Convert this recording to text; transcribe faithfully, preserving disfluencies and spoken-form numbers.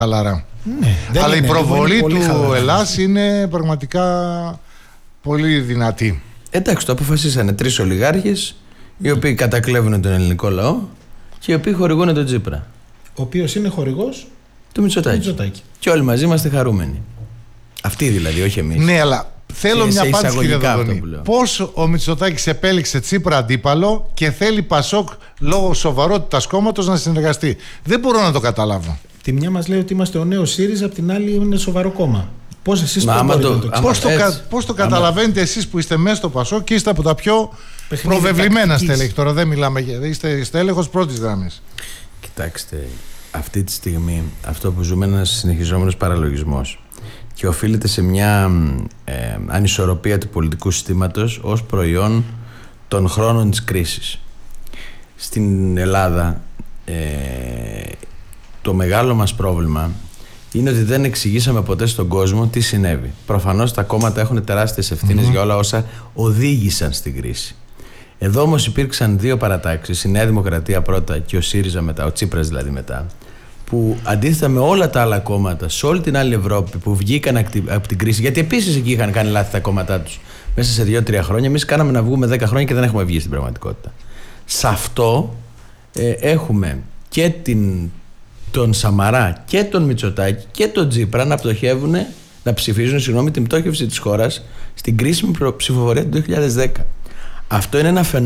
χαλαρά. Ναι, αλλά είναι, η προβολή του χαλαρά. Ελλάς είναι πραγματικά πολύ δυνατή. Εντάξει, το αποφασίσανε τρεις ολιγάρχες, οι οποίοι κατακλέβουν τον ελληνικό λαό και οι οποίοι χορηγούν τον Τσίπρα. Ο οποίος είναι χορηγός Του Μητσοτάκη. Μητσοτάκη. Και όλοι μαζί είμαστε χαρούμενοι. Αυτοί δηλαδή, όχι εμείς. Ναι, αλλά θέλω Και μια σε απάντηση, κύριε εισαγωγικά αυτό Δοδονή. που λέω. Πώς ο Μητσοτάκης επέλεξε Τσίπρα αντίπαλο και θέλει Πασόκ λόγω σοβαρότητας κόμματος να συνεργαστεί? Δεν μπορώ να το καταλάβω. Τη μια μας λέει ότι είμαστε ο νέος ΣΥΡΙΖΑ, απ' την άλλη είναι σοβαρό κόμμα. Πώς εσείς Μα πώς άμα μπορείτε το- να το άμα- Πώς το, έτσι. κα- πώς το Άμα- καταλαβαίνετε εσείς που είστε μέσα στο Πασόκ και είστε από τα πιο Παιχνίδι προβεβλημένα τακτικής. στέλεχη? Τώρα δεν μιλάμε για. Είστε στέλεχος πρώτης γραμμής. Κοιτάξτε, αυτή τη στιγμή αυτό που ζούμε είναι ένας συνεχιζόμενος παραλογισμός και οφείλεται σε μια ε, ανισορροπία του πολιτικού συστήματος ως προϊόν των χρόνων της κρίσης. Στην Ελλάδα ε, το μεγάλο μας πρόβλημα είναι ότι δεν εξηγήσαμε ποτέ στον κόσμο τι συνέβη. Προφανώς τα κόμματα έχουν τεράστιες ευθύνες mm-hmm. για όλα όσα οδήγησαν στην κρίση. Εδώ όμως υπήρξαν δύο παρατάξεις, η Νέα Δημοκρατία πρώτα και ο ΣΥΡΙΖΑ μετά, ο Τσίπρας δηλαδή μετά, που αντίθετα με όλα τα άλλα κόμματα σε όλη την άλλη Ευρώπη που βγήκαν από την κρίση, γιατί επίσης εκεί είχαν κάνει λάθη τα κόμματά τους μέσα σε δύο-τρία χρόνια, εμείς κάναμε να βγούμε δέκα χρόνια και δεν έχουμε βγει στην πραγματικότητα. Σε αυτό ε, έχουμε και την, τον Σαμαρά και τον Μητσοτάκη και τον Τσίπρα να πτωχεύουν, να ψηφίζουν συγγνώμη, την πτώχευση της χώρας στην κρίσιμη ψηφοφορία του δύο χιλιάδες δέκα. Αυτό είναι ένα φαινόμενο